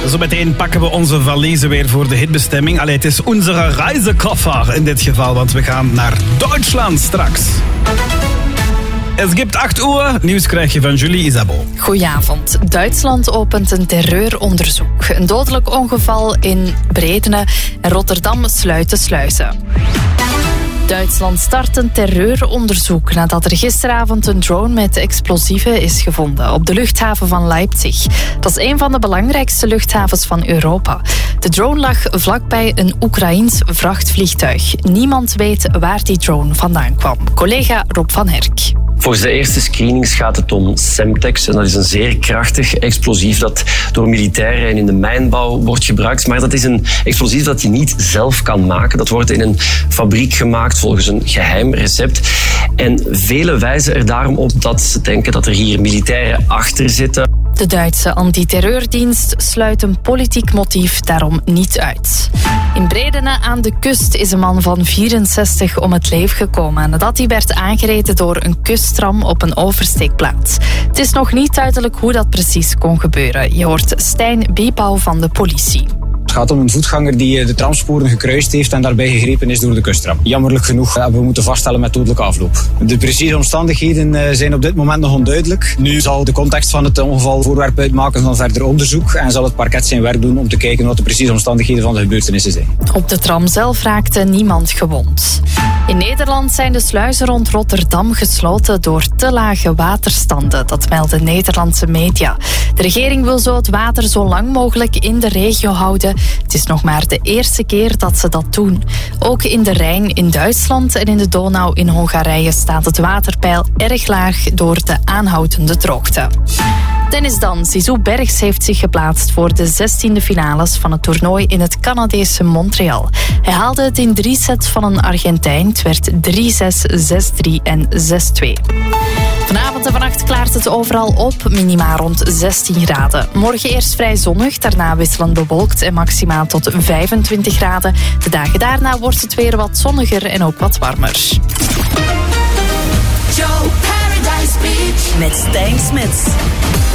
Zometeen pakken we onze valiezen weer voor de hitbestemming. Allee, het is onze reisekoffer in dit geval, want we gaan naar Duitsland straks. Het gibt 8 uur. Nieuws krijg je van Julie Isabeau. Goedenavond. Duitsland opent een terreuronderzoek. Een dodelijk ongeval in Bredene en Rotterdam sluit de sluizen. Duitsland start een terreuronderzoek nadat er gisteravond een drone met explosieven is gevonden op de luchthaven van Leipzig. Dat is een van de belangrijkste luchthavens van Europa. De drone lag vlakbij een Oekraïens vrachtvliegtuig. Niemand weet waar die drone vandaan kwam. Collega Rob van Herk. Volgens de eerste screenings gaat het om Semtex. En dat is een zeer krachtig explosief dat door militairen en in de mijnbouw wordt gebruikt. Maar dat is een explosief dat je niet zelf kan maken. Dat wordt in een fabriek gemaakt volgens een geheim recept. En velen wijzen er daarom op dat ze denken dat er hier militairen achter zitten. De Duitse antiterreurdienst sluit een politiek motief daarom niet uit. In Bredene aan de kust is een man van 64 om het leven gekomen nadat hij werd aangereden door een kusttram op een oversteekplaats. Het is nog niet duidelijk hoe dat precies kon gebeuren. Je hoort Stijn Biepauw van de politie. Het gaat om een voetganger die de tramsporen gekruist heeft en daarbij gegrepen is door de kusttram. Jammerlijk genoeg hebben we moeten vaststellen met dodelijke afloop. De precieze omstandigheden zijn op dit moment nog onduidelijk. Nu zal de context van het ongeval voorwerp uitmaken van verder onderzoek en zal het parket zijn werk doen om te kijken wat de precieze omstandigheden van de gebeurtenissen zijn. Op de tram zelf raakte niemand gewond. In Nederland zijn de sluizen rond Rotterdam gesloten door te lage waterstanden. Dat melden Nederlandse media. De regering wil zo het water zo lang mogelijk in de regio houden. Het is nog maar de eerste keer dat ze dat doen. Ook in de Rijn in Duitsland en in de Donau in Hongarije staat het waterpeil erg laag door de aanhoudende droogte. Tennis dan. Zizou Bergs heeft zich geplaatst voor de 16e finales van het toernooi in het Canadese Montreal. Hij haalde het in 3 sets van een Argentijn. Het werd 3-6, 6-3 en 6-2. Vanavond en vannacht klaart het overal op, minima rond 16 graden. Morgen eerst vrij zonnig, daarna wisselend bewolkt en maximaal tot 25 graden. De dagen daarna wordt het weer wat zonniger en ook wat warmer. Joe Paradise Beach met Stijn Smits.